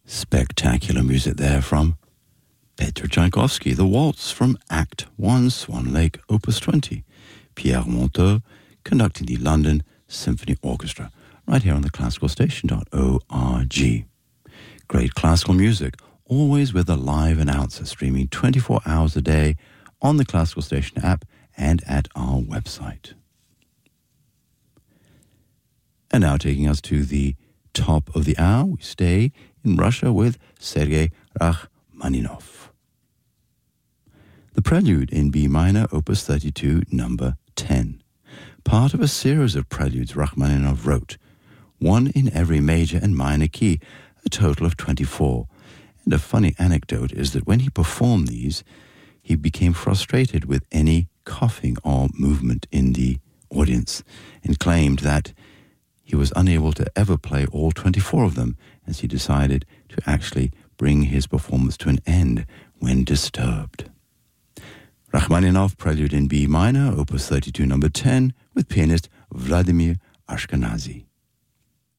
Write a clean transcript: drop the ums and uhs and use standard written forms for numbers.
Spectacular music there from Petr Tchaikovsky, the waltz from Act 1, Swan Lake, Opus 20. Pierre Monteux conducting the London Symphony Orchestra, right here on the classicalstation.org. Great classical music, always with a live announcer, streaming 24 hours a day on the Classical Station app and at our website. And now taking us to the top of the hour, we stay in Russia with Sergei Rachmaninoff. The Prelude in B minor, Opus 32, number 10. Part of a series of preludes Rachmaninoff wrote, one in every major and minor key, a total of 24. And a funny anecdote is that when he performed these, he became frustrated with any coughing or movement in the audience and claimed that he was unable to ever play all 24 of them, as he decided to actually bring his performance to an end when disturbed. Rachmaninoff, Prelude in B minor, Opus 32, number 10, with pianist Vladimir Ashkenazy.